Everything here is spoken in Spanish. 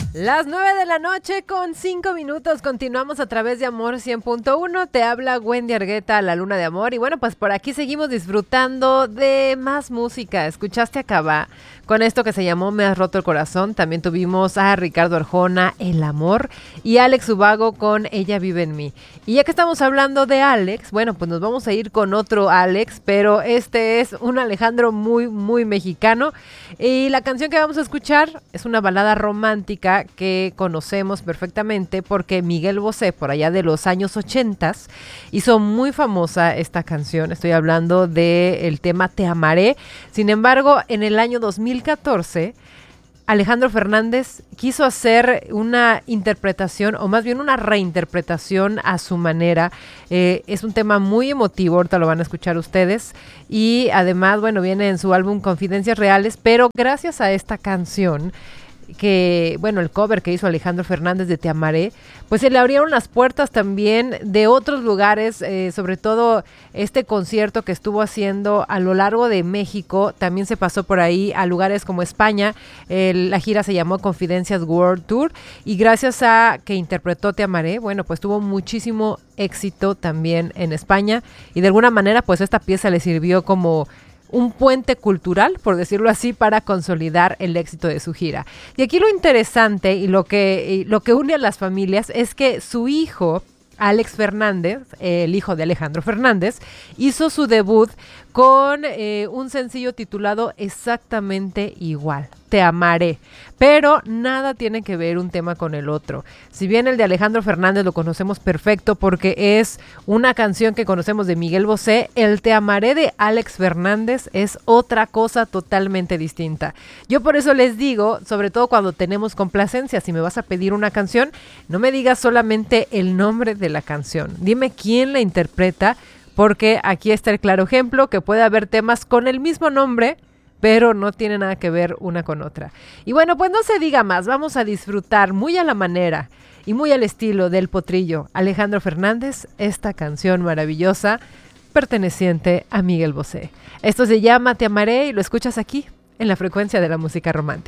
Las 9 de la noche con 5 minutos, continuamos a través de Amor 100.1, te habla Wendy Argueta, la Luna de Amor, y bueno, pues por aquí seguimos disfrutando de más música. Escuchaste a Cabá con esto que se llamó Me has roto el corazón, también tuvimos a Ricardo Arjona, El amor, y Alex Ubago con Ella vive en mí. Y ya que estamos hablando de Alex, bueno, pues nos vamos a ir con otro Alex, pero este es un Alejandro muy mexicano, y la canción que vamos a escuchar es una balada romántica que conocemos perfectamente porque Miguel Bosé, por allá de los años 80, hizo muy famosa esta canción. Estoy hablando del tema Te amaré. Sin embargo, en el año 2014, Alejandro Fernández quiso hacer una interpretación, o más bien una reinterpretación a su manera. Es un tema muy emotivo, ahorita lo van a escuchar ustedes. Y además, bueno, viene en su álbum Confidencias Reales, pero gracias a esta canción, que, bueno, el cover que hizo Alejandro Fernández de Te amaré, pues se le abrieron las puertas también de otros lugares, sobre todo este concierto que estuvo haciendo a lo largo de México, también se pasó por ahí a lugares como España. La gira se llamó Confidencias World Tour, y gracias a que interpretó Te amaré, bueno, pues tuvo muchísimo éxito también en España, y de alguna manera pues esta pieza le sirvió como un puente cultural, por decirlo así, para consolidar el éxito de su gira. Y aquí lo interesante y lo que une a las familias es que su hijo, Alex Fernández, el hijo de Alejandro Fernández, hizo su debut con un sencillo titulado exactamente igual, Te amaré, pero nada tiene que ver un tema con el otro. Si bien el de Alejandro Fernández lo conocemos perfecto porque es una canción que conocemos de Miguel Bosé, el Te amaré de Alex Fernández es otra cosa totalmente distinta. Yo por eso les digo, sobre todo cuando tenemos complacencia, si me vas a pedir una canción, no me digas solamente el nombre de la canción, dime quién la interpreta, porque aquí está el claro ejemplo que puede haber temas con el mismo nombre, pero no tiene nada que ver una con otra. Y bueno, pues no se diga más, vamos a disfrutar muy a la manera y muy al estilo del potrillo Alejandro Fernández, esta canción maravillosa perteneciente a Miguel Bosé. Esto se llama Te amaré y lo escuchas aquí en la frecuencia de la música romántica.